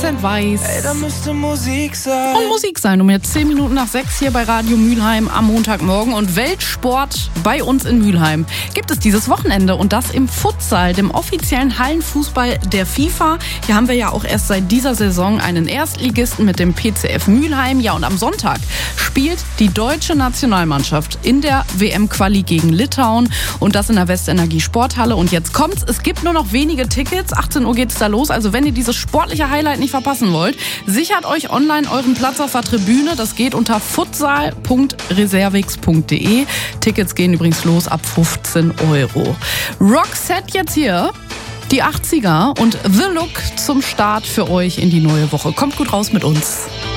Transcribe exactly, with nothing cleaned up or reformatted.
Vincent Weiss. Ey, da müsste Musik sein. Und Musik sein. Um jetzt zehn Minuten nach sechs hier bei Radio Mülheim am Montagmorgen. Und Weltsport bei uns in Mülheim gibt es dieses Wochenende. Und das im Futsal, dem offiziellen Hallenfußball der FIFA. Hier haben wir ja auch erst seit dieser Saison einen Erstligisten mit dem P C F Mülheim. Ja, und am Sonntag spielt die deutsche Nationalmannschaft in der W M-Quali gegen Litauen. Und das in der Westenergie Sporthalle. Und jetzt kommt's. Es gibt nur noch wenige Tickets. achtzehn Uhr geht's da los. Also wenn ihr dieses sportliche Highlight nicht verpassen wollt, sichert euch online euren Platz auf der Tribüne. Das geht unter futsal punkt reservix punkt de. Tickets gehen übrigens los ab fünfzehn Euro. Roxette jetzt hier. Die achtziger und The Look zum Start für euch in die neue Woche. Kommt gut raus mit uns.